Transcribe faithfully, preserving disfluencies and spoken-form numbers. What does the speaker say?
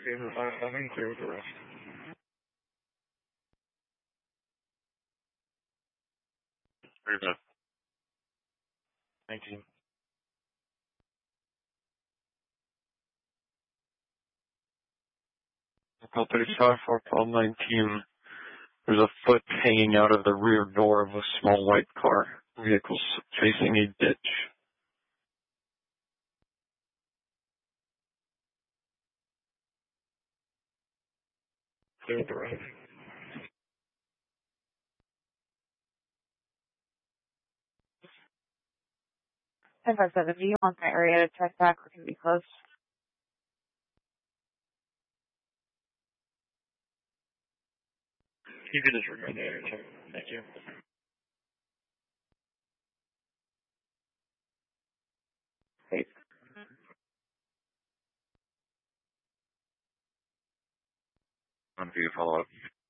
I, I think clear with the rest. Very good. nineteen. Call thirty-five for call nineteen. There's a foot hanging out of the rear door of a small white car. Vehicles facing a ditch. Clear with the rest. ten five seven, do you want the area to check back or can be closed? You can disregard the area check. Thank you. Please. On view follow up.